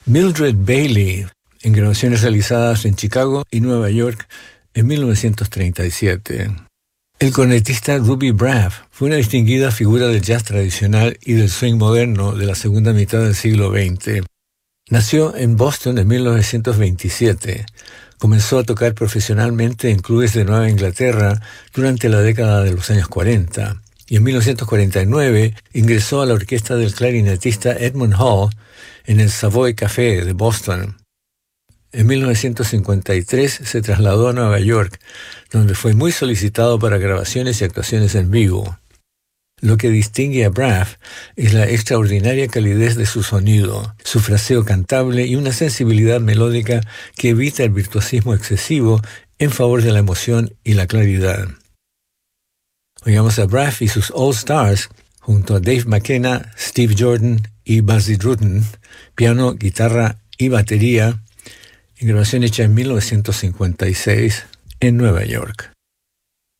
Mildred Bailey, en grabaciones realizadas en Chicago y Nueva York en 1937. El cornetista Ruby Braff fue una distinguida figura del jazz tradicional y del swing moderno de la segunda mitad del siglo XX. Nació en Boston en 1927. Comenzó a tocar profesionalmente en clubes de Nueva Inglaterra durante la década de los años 40 y en 1949 ingresó a la orquesta del clarinetista Edmund Hall en el Savoy Café de Boston. En 1953 se trasladó a Nueva York, donde fue muy solicitado para grabaciones y actuaciones en vivo. Lo que distingue a Braff es la extraordinaria calidez de su sonido, su fraseo cantable y una sensibilidad melódica que evita el virtuosismo excesivo en favor de la emoción y la claridad. Oigamos a Braff y sus All Stars junto a Dave McKenna, Steve Jordan y Buzzy Druten, piano, guitarra y batería, en grabación hecha en 1956 en Nueva York.